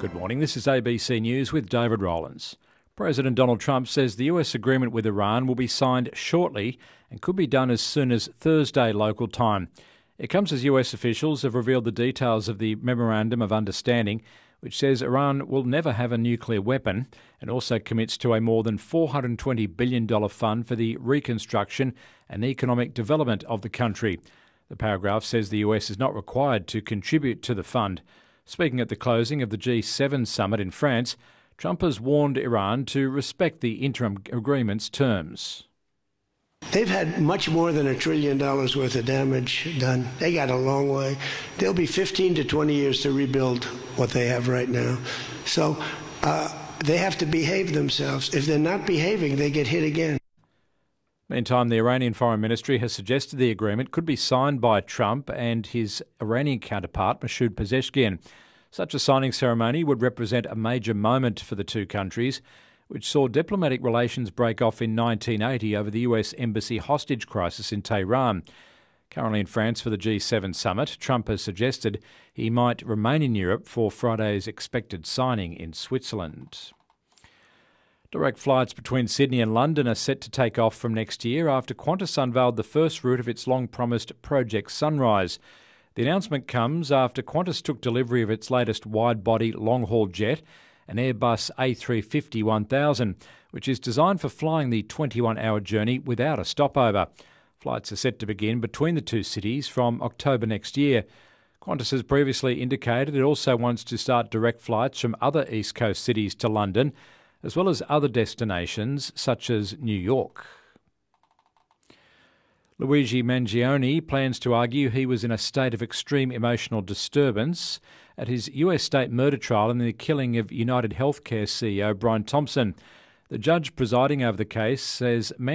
Good morning, this is ABC News with David Rowlands. President Donald Trump says the US agreement with Iran will be signed shortly and could be done as soon as Thursday local time. It comes as US officials have revealed the details of the Memorandum of Understanding, which says Iran will never have a nuclear weapon and also commits to a more than $420 billion fund for the reconstruction and economic development of the country. The paragraph says the US is not required to contribute to the fund. Speaking at the closing of the G7 summit in France, Trump has warned Iran to respect the interim agreement's terms. They've had much more than $1 trillion worth of damage done. They got a long way. There'll be 15 to 20 years to rebuild what they have right now. So they have to behave themselves. If they're not behaving, they get hit again. Meantime, the Iranian Foreign Ministry has suggested the agreement could be signed by Trump and his Iranian counterpart, Masoud Pezeshkian. Such a signing ceremony would represent a major moment for the two countries, which saw diplomatic relations break off in 1980 over the US embassy hostage crisis in Tehran. Currently in France for the G7 summit, Trump has suggested he might remain in Europe for Friday's expected signing in Switzerland. Direct flights between Sydney and London are set to take off from next year after Qantas unveiled the first route of its long-promised Project Sunrise. The announcement comes after Qantas took delivery of its latest wide-body long-haul jet, an Airbus A350-1000, which is designed for flying the 21-hour journey without a stopover. Flights are set to begin between the two cities from October next year. Qantas has previously indicated it also wants to start direct flights from other East Coast cities to London, as well as other destinations such as New York. Luigi Mangione plans to argue he was in a state of extreme emotional disturbance at his US state murder trial in the killing of United Healthcare CEO Brian Thompson. The judge presiding over the case says